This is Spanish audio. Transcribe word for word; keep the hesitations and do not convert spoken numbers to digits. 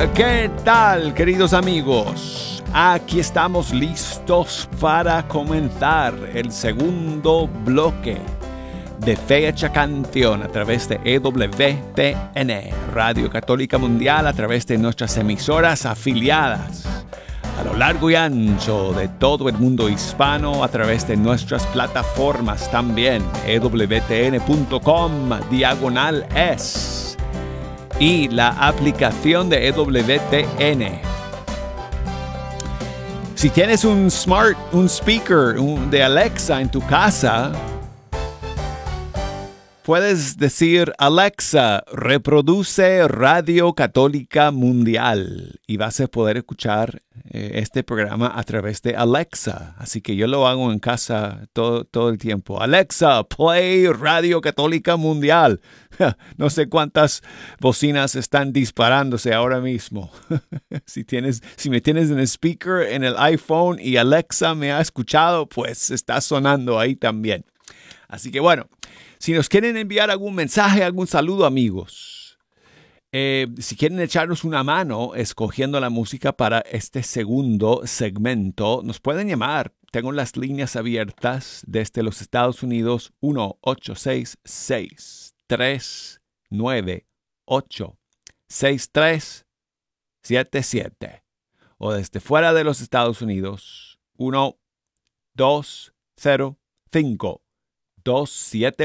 Hola, ¿qué tal, queridos amigos? Aquí estamos listos para comenzar el segundo bloque de Fecha Canción a través de E W T N, Radio Católica Mundial, a través de nuestras emisoras afiliadas a lo largo y ancho de todo el mundo hispano, a través de nuestras plataformas también, E W T N punto com, diagonal es, y la aplicación de E W T N. Si tienes un smart, un speaker un, de Alexa en tu casa, puedes decir: Alexa, reproduce Radio Católica Mundial, y vas a poder escuchar eh, este programa a través de Alexa. Así que yo lo hago en casa todo, todo el tiempo. Alexa, play Radio Católica Mundial. No sé cuántas bocinas están disparándose ahora mismo. si, tienes, si me tienes en el speaker en el iPhone y Alexa me ha escuchado, pues está sonando ahí también. Así que bueno, si nos quieren enviar algún mensaje, algún saludo, amigos, eh, si quieren echarnos una mano escogiendo la música para este segundo segmento, nos pueden llamar. Tengo las líneas abiertas desde los Estados Unidos: uno ocho seis seis, tres nueve ocho, seis tres siete siete. O desde fuera de los Estados Unidos: uno dos cero cinco, dos siete